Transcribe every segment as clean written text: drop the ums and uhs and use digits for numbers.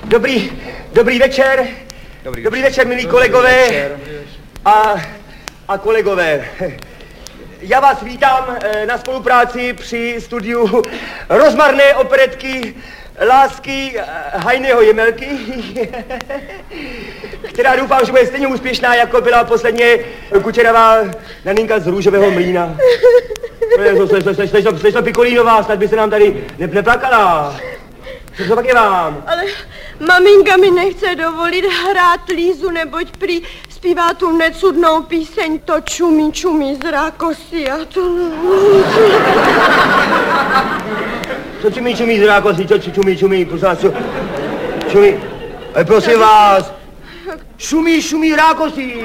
Dobrý večer. Dobrý večer, milí kolegové a kolegové. Já vás vítám na spolupráci při studiu rozmarné operetky Lásky Hajného Jemelky, která doufám, že bude stejně úspěšná, jako byla posledně Kučerová Naninka z Růžového mlýna. Slečno Pikolínová, snad by se nám tady neplakala. Co pak je vám? Ale maminka mi nechce dovolit hrát Lízu, neboť prý zpívá tu necudnou píseň To čumí, čumí z rákosy a to... Co čumí, čumí z rákosy, co čumí, prosím vás, čumí, ale prosím vás, šumí rákosy.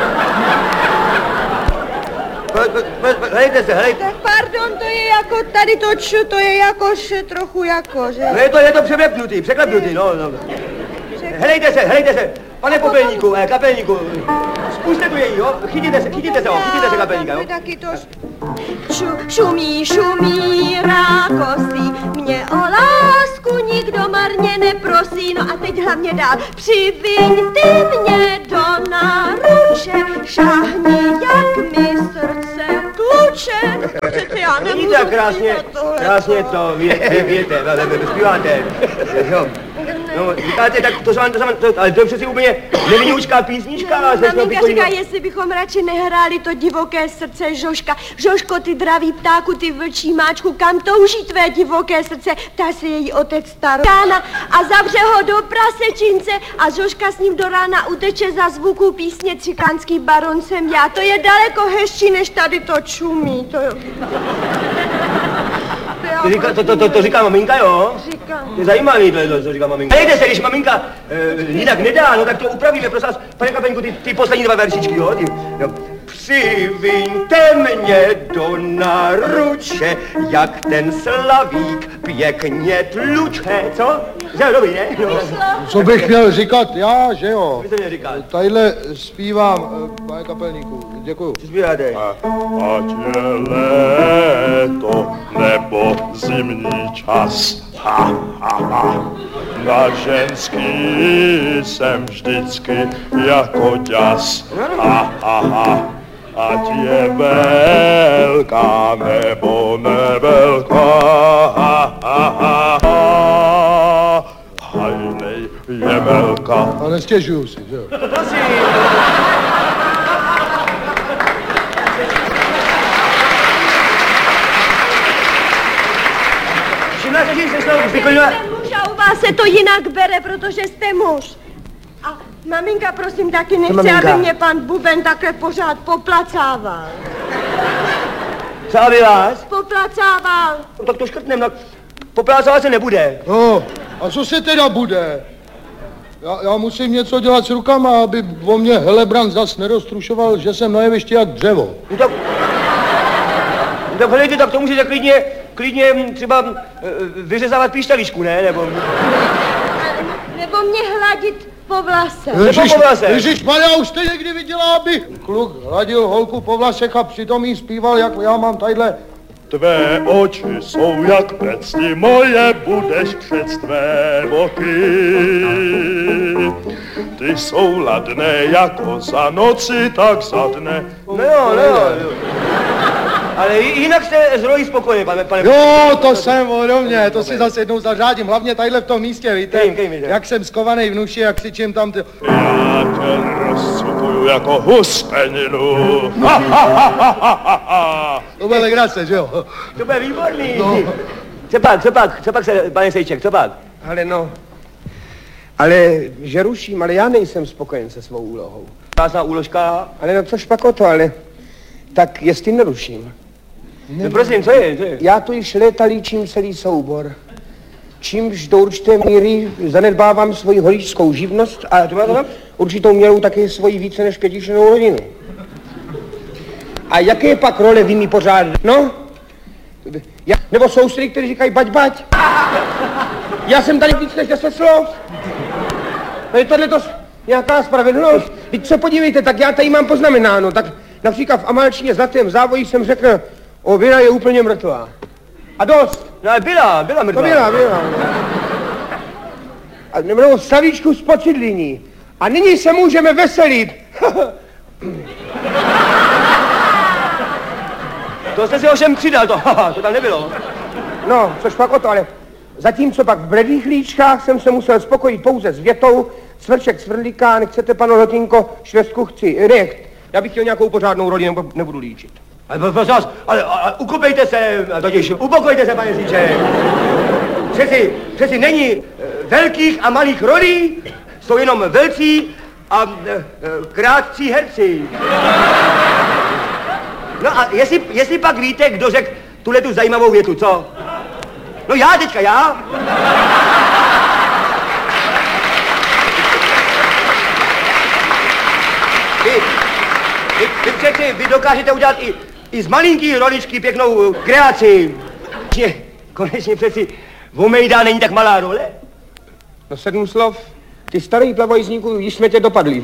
Helejte se. Tak pardon, to je jako tady to č, to je jako š, trochu jako, že? No je to překlepnutý, no. Helejte se, pane popelníku, kapelníku, zkuste tu její, jo, chytíte se kapelníka, jo. Taky to šumí rákosy, mě o lásku nikdo marně neprosí, no a teď hlavně dál, přiviň ty mě do náruče, šáhni, jak mi srdce tluče. Přece já nemůžu Vidíte, krásně to věte, zpíváte, jo. No, říkáte, tak ale to je přeci úplně nevinoučká písnička. Maminka říká, jestli bychom radši nehráli to divoké srdce Žožka. Žožko, ty dravý ptáku, ty vlčí máčku, kam touží tvé divoké srdce? Ptá se její otec Starokána a zavře ho do prasečince a Žožka s ním do rána uteče za zvuku písně Cikánský baron jsem já. To je daleko hezčí, než tady to čumí. To říká maminka, jo? Říkám. To je zajímavý, to říká maminka. Nejde se, když maminka jinak nedá, no tak to upravíme, prosím vás, pane Kapeňku, ty poslední dva veršičky, jo? Přiviňte mě do náruče, jak ten slavík pěkně tluče, co? Že dobrý, ne? No. Co bych měl říkat já, že jo? Co měl říkat? Tadyhle zpívám, pane Kapelníku, děkuju. Co zpíváte? Ať je léto nebo zimní čas, na ženský jsem vždycky jako ďas, ať je velká nebo nevelká, Hajnej Jemelka. A nestěžuju si, že jo? Prosím. Muž a u vás se to jinak bere, protože jste muž. A maminka, prosím, taky nechce, aby mě pan Buben takhle pořád poplacával. Co aby vás? Poplacával. No, tak to škrtnem, poplácávat se nebude. No, a co se teda bude? Já musím něco dělat s rukama, aby o mě Helebrant zas neroztrušoval, že jsem na jevišti jak dřevo. No tak hledejte, tak to můžete klidně třeba vyřezávat píšťaličku, ne? Nebo mě hladit po vlase. Ježišmarja, už jste někdy viděla, aby kluk hladil holku po vlasech a přitom jí zpíval, jak já mám tadyhle. Tvé oči jsou jak pecni moje, budeš před tvé boky. Ty jsou ladné jako za noci, tak za dne. No jo. Ale jinak jste z roli spokojený, pane. Jo, to jsem podobně, to si zase jednou zařádím, hlavně tadyhle v tom místě, víte? Jak jsem skovanej v nuši, jak křičím tam ty... Já tě rozcupuju jako huspeninu. To bude legrace, že jo? To bude výborný. No. Co pak se, pane Sejček, co pak? Ale že ruším, ale já nejsem spokojen se svou úlohou. Krásná úložka. Ale no což pak o to, ale tak jestli neruším. No prosím, co je? Já tu již léta líčím celý soubor. Čímž do určité míry zanedbávám svoji holičskou živnost a určitou měrou taky svoji více než 5člennou rodinu. A jaké je pak role vy mi pořád? No? Nebo sousedy, kteří říkají bať. Já jsem tady víc než 10 slov. No je tohleto nějaká spravedlnost. Teď se podívejte, tak já tady mám poznamenáno, tak například v Amalčině Zlatém závoji jsem řekl, Věra je úplně mrtvá. A dost. No ale byla mrtvá. To byla. nebo Slavíčku z Pocidliní. A nyní se můžeme veselit. To jste si ovšem přidal, to tam nebylo. No, což pak o to, ale zatímco pak v bledých líčkách jsem se musel spokojit pouze s větou Cvrček Cvrlíká, nechcete, pano Lotinko, švestku chci, nechť. Já bych chtěl nějakou pořádnou roli, nebo nebudu líčit. Ale prosím vás, ale ukopejte se, totiž upokojte se, pane Říček. Přeci není velkých a malých rolí, jsou jenom velcí a krátcí herci. No a jestli pak víte, kdo řekl tuhletu zajímavou větu, co? No já teďka, já. Vy přeci, vy dokážete udělat i z malinký roličky pěknou kreaci. Konečně přeci Vomejda není tak malá role. No 7 slov, ty starý plavojzníku, již jsme tě dopadli.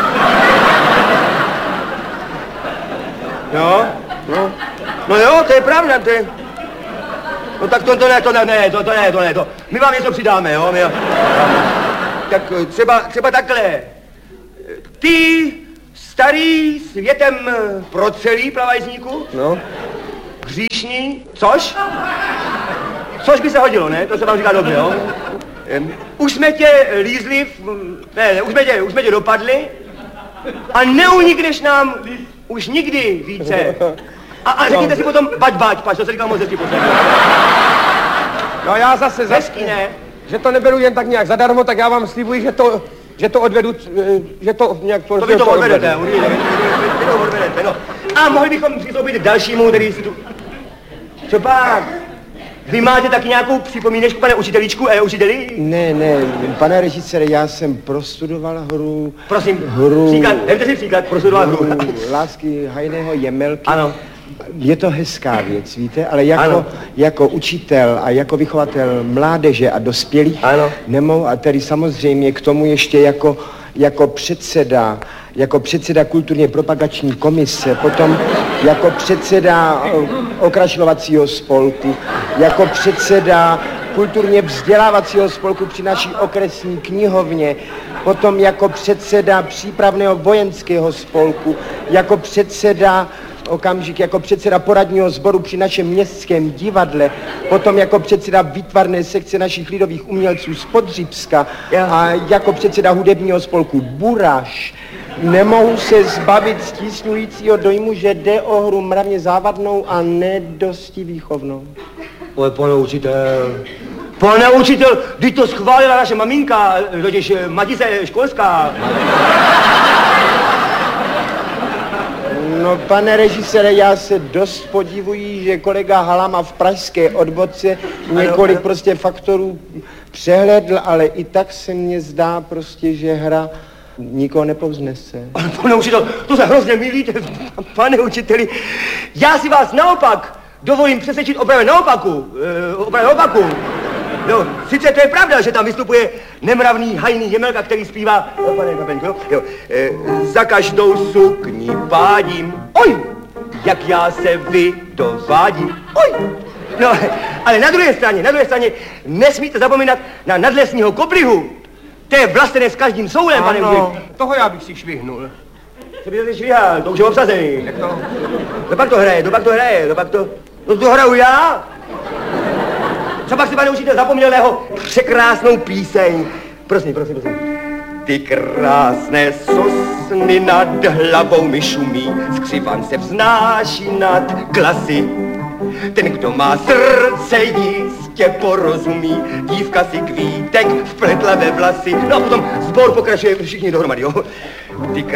Jo? No jo, to je pravda, to je... No tak to ne. My vám něco přidáme, jo? Tak třeba takhle. Ty starý světem procelý plavajzníku? No. Hříšní, což? Což by se hodilo, ne? To se vám říká dobře, jo? Už jsme tě lízli, už jsme tě dopadli a neunikneš nám už nikdy více. A řekněte si potom bať, to se říká moc hezky posledně. No já zase Hezký, ne? Že to neberu jen tak nějak zadarmo, tak já vám slibuji, že to odvedu, že to nějak... To vy to odvedete, vy to odvedete, no. A mohli bychom přistoupit k dalšímu, který si tu... Co pak? Vy máte taky nějakou připomínečku, pane učitelíčku, učiteli? Ne, pane režisére, já jsem prostudoval hru... Prosím, hru... příklad, dejte si příklad, prostudoval hru. Lásky Hajného Jemelky. Ano. Je to hezká věc, víte, ale jako učitel a jako vychovatel mládeže a dospělých nemohu, a tedy samozřejmě k tomu ještě jako předseda kulturně propagační komise, potom jako předseda okrašlovacího spolku, jako předseda kulturně vzdělávacího spolku při naší okresní knihovně, potom jako předseda přípravného vojenského spolku, jako předseda poradního sboru při našem městském divadle, potom jako předseda výtvarné sekce našich lidových umělců z Podřípska a jako předseda hudebního spolku Buraš. Nemohu se zbavit stísňujícího dojmu, že jde o hru mravně závadnou a nedosti výchovnou. Ale pane učitel, vždyť to schválila naše maminka, totiž Matice školská. No, pane režisére, já se dost podivuji, že kolega Hala má v pražské odbočce několik prostě faktorů přehledl, ale i tak se mně zdá prostě, že hra nikoho nepovznese. Ale pane učitel, to se hrozně mýlíte, pane učiteli. Já si vás naopak dovolím přesvědčit opravdu naopaku. No, sice to je pravda, že tam vystupuje nemravný hajný Jemelka, který zpívá, pane Kapenko, za každou sukni pádím, oj, jak já se vydovádím, oj. No, ale na druhé straně nesmíte zapomínat na nadlesního koblihu. To je vlastené s každým soulem, pane Ano, toho já bych si švihnul. Co byste si švihal, to už je obsazený. Dopak to hraje, to hraju já. Co pak si, pane učitel, zapomněl jeho překrásnou píseň? Prosím. Ty krásné sosny nad hlavou mi šumí, skřivan se vznáší nad klasy. Ten, kdo má srdce, jistě porozumí, dívka si kvítek vpletla ve vlasy. No a potom sbor pokračuje všichni dohromady, jo. Ty